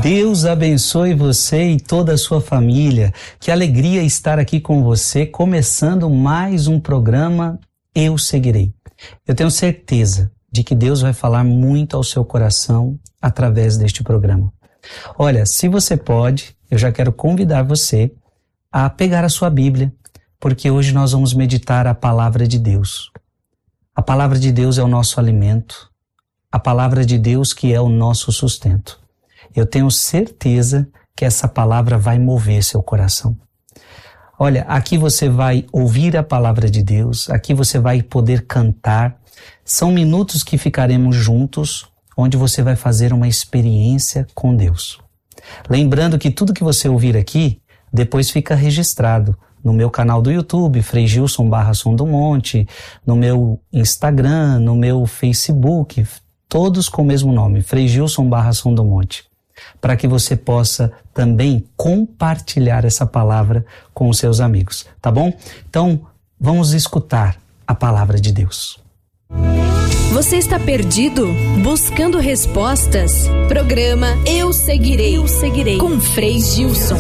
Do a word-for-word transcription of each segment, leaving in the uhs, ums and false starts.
Deus abençoe você e toda a sua família. Que alegria estar aqui com você, começando mais um programa Eu Seguirei. Eu tenho certeza de que Deus vai falar muito ao seu coração através deste programa. Olha, se você pode, eu já quero convidar você a pegar a sua Bíblia, porque hoje nós vamos meditar a palavra de Deus. A palavra de Deus é o nosso alimento, a palavra de Deus que é o nosso sustento. Eu tenho certeza que essa palavra vai mover seu coração. Olha, aqui você vai ouvir a palavra de Deus, aqui você vai poder cantar. São minutos que ficaremos juntos, onde você vai fazer uma experiência com Deus. Lembrando que tudo que você ouvir aqui, depois fica registrado no meu canal do YouTube, Frei Gilson barra Som do Monte, no meu Instagram, no meu Facebook, todos com o mesmo nome, Frei Gilson barra Som do Monte, para que você possa também compartilhar essa palavra com os seus amigos, tá bom? Então, vamos escutar a palavra de Deus. Você está perdido? Buscando respostas? Programa Eu Seguirei, Eu Seguirei, com Frei Gilson.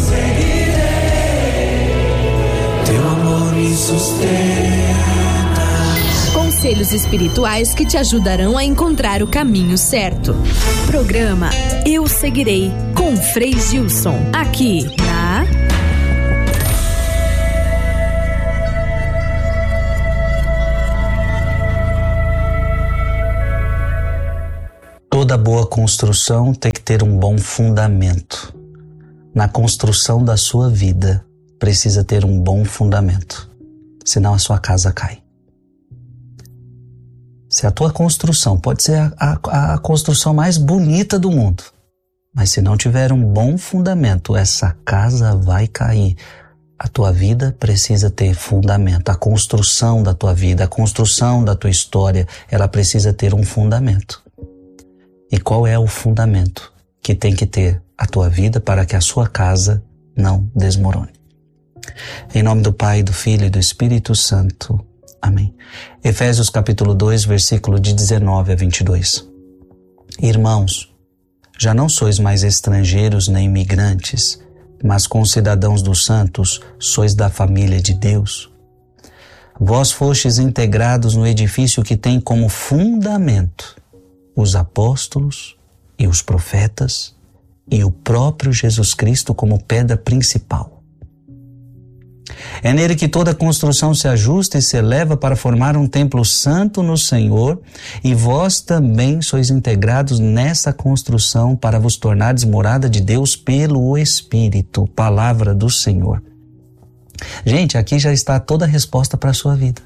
Teu amor me sustenta. Conselhos espirituais que te ajudarão a encontrar o caminho certo. Programa Eu Seguirei, com Frei Gilson, aqui na... Toda boa construção tem que ter um bom fundamento. Na construção da sua vida, precisa ter um bom fundamento, senão a sua casa cai. Se a tua construção pode ser a, a, a construção mais bonita do mundo, mas se não tiver um bom fundamento, essa casa vai cair. A tua vida precisa ter fundamento. A construção da tua vida, a construção da tua história, ela precisa ter um fundamento. E qual é o fundamento que tem que ter a tua vida para que a sua casa não desmorone? Em nome do Pai, do Filho e do Espírito Santo. Amém. Efésios capítulo dois, versículo de dezenove a vinte e dois. Irmãos, já não sois mais estrangeiros nem imigrantes, mas concidadãos dos santos, sois da família de Deus. Vós fostes integrados no edifício que tem como fundamento os apóstolos e os profetas e o próprio Jesus Cristo como pedra principal. É nele que toda a construção se ajusta e se eleva para formar um templo santo no Senhor, e vós também sois integrados nessa construção para vos tornares morada de Deus pelo Espírito, palavra do Senhor. Gente, aqui já está toda a resposta para a sua vida.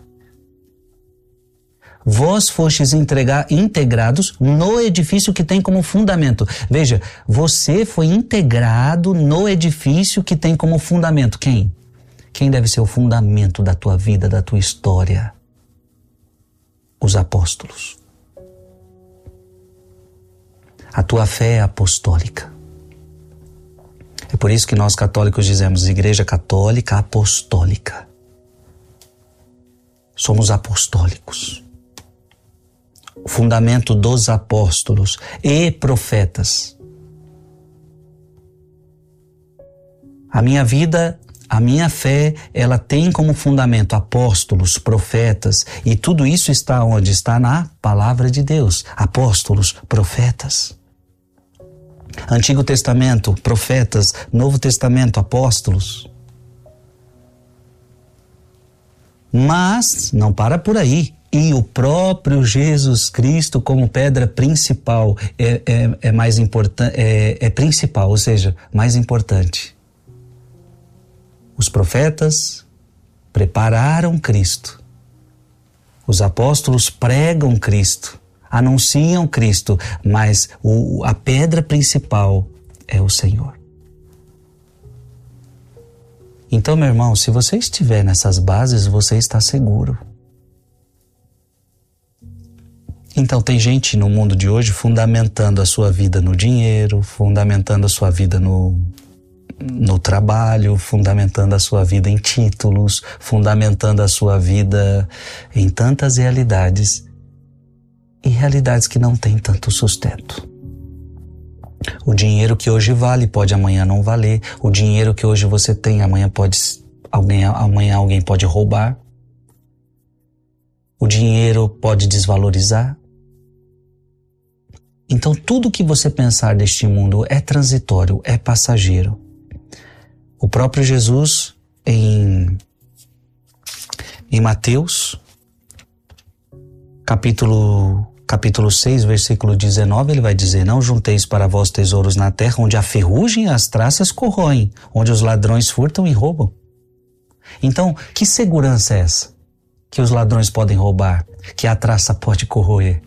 Vós fostes entregar, integrados no edifício que tem como fundamento. Veja, você foi integrado no edifício que tem como fundamento. Quem? Quem deve ser o fundamento da tua vida, da tua história? Os apóstolos. A tua fé é apostólica. É por isso que nós católicos dizemos Igreja Católica Apostólica. Somos apostólicos. O fundamento dos apóstolos e profetas. A minha vida, a minha fé, ela tem como fundamento apóstolos, profetas, e tudo isso está onde? Está na palavra de Deus. Apóstolos, profetas. Antigo Testamento, profetas. Novo Testamento, apóstolos. Mas não para por aí. E o próprio Jesus Cristo como pedra principal é, é, é mais importante, é, é principal, ou seja, mais importante. Os profetas prepararam Cristo. Os apóstolos pregam Cristo, anunciam Cristo, mas o, a pedra principal é o Senhor. Então, meu irmão, se você estiver nessas bases, você está seguro. Então tem gente no mundo de hoje fundamentando a sua vida no dinheiro, fundamentando a sua vida no, no trabalho, fundamentando a sua vida em títulos, fundamentando a sua vida em tantas realidades e realidades que não têm tanto sustento. O dinheiro que hoje vale pode amanhã não valer. O dinheiro que hoje você tem, amanhã pode alguém, amanhã alguém pode roubar. O dinheiro pode desvalorizar. Então tudo que você pensar deste mundo é transitório, é passageiro. O próprio Jesus em, em Mateus, capítulo Capítulo seis, versículo dezenove, ele vai dizer: não junteis para vós tesouros na terra, onde a ferrugem e as traças corroem, onde os ladrões furtam e roubam. Então, que segurança é essa? Que os ladrões podem roubar, que a traça pode corroer.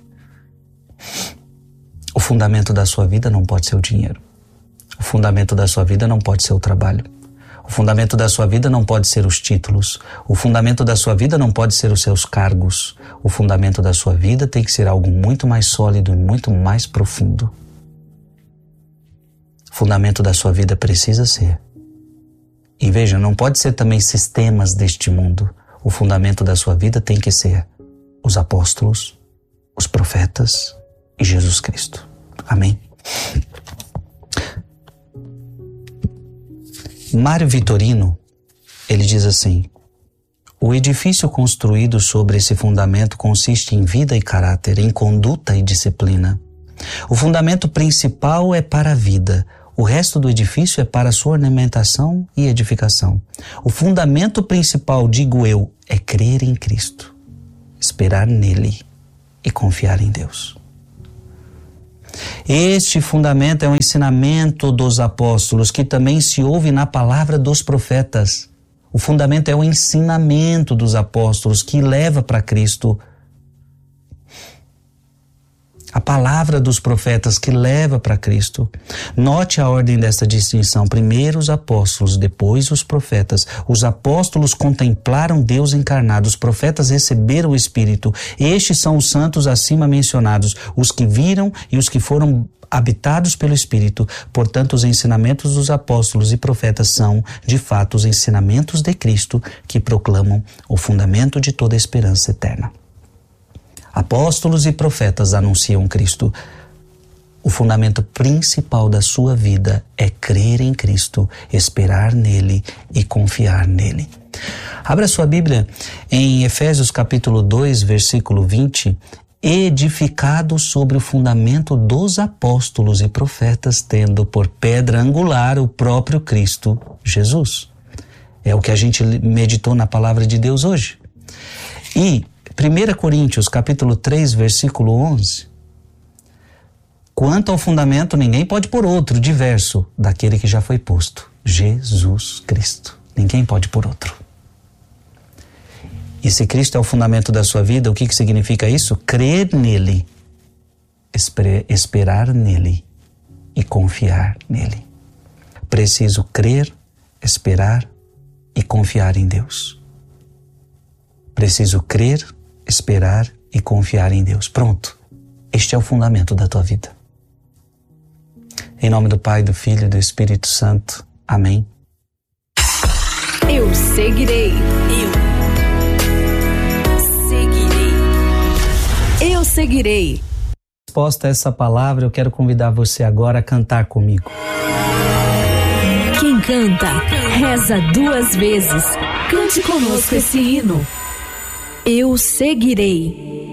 O fundamento da sua vida não pode ser o dinheiro. O fundamento da sua vida não pode ser o trabalho. O fundamento da sua vida não pode ser os títulos. O fundamento da sua vida não pode ser os seus cargos. O fundamento da sua vida tem que ser algo muito mais sólido e muito mais profundo. O fundamento da sua vida precisa ser. E veja, não pode ser também sistemas deste mundo. O fundamento da sua vida tem que ser os apóstolos, os profetas e Jesus Cristo. Amém? Mário Vitorino, ele diz assim: o edifício construído sobre esse fundamento consiste em vida e caráter, em conduta e disciplina. O fundamento principal é para a vida, o resto do edifício é para sua ornamentação e edificação. O fundamento principal, digo eu, é crer em Cristo, esperar nele e confiar em Deus. Este fundamento é o ensinamento dos apóstolos, que também se ouve na palavra dos profetas. O fundamento é o ensinamento dos apóstolos, que leva para Cristo. A palavra dos profetas, que leva para Cristo. Note a ordem dessa distinção: primeiro os apóstolos, depois os profetas. Os apóstolos contemplaram Deus encarnado, os profetas receberam o Espírito. Estes são os santos acima mencionados, os que viram e os que foram habitados pelo Espírito. Portanto, os ensinamentos dos apóstolos e profetas são, de fato, os ensinamentos de Cristo, que proclamam o fundamento de toda a esperança eterna. Apóstolos e profetas anunciam Cristo. O fundamento principal da sua vida é crer em Cristo, esperar nele e confiar nele. Abra sua Bíblia em Efésios capítulo dois, versículo vinte. Edificado sobre o fundamento dos apóstolos e profetas, tendo por pedra angular o próprio Cristo Jesus. É o que a gente meditou na palavra de Deus hoje. E primeira Coríntios, capítulo três, versículo onze. Quanto ao fundamento, ninguém pode pôr outro diverso daquele que já foi posto, Jesus Cristo. Ninguém pode pôr outro. E se Cristo é o fundamento da sua vida, o que, que significa isso? Crer nele, esper- esperar nele e confiar nele. Preciso crer, esperar e confiar em Deus. Preciso crer, esperar e confiar em Deus. Pronto. Este é o fundamento da tua vida. Em nome do Pai, do Filho e do Espírito Santo. Amém. Eu seguirei. Eu seguirei. Eu seguirei. Resposta a essa palavra, eu quero convidar você agora a cantar comigo. Quem canta, reza duas vezes. Cante conosco esse hino. Eu seguirei.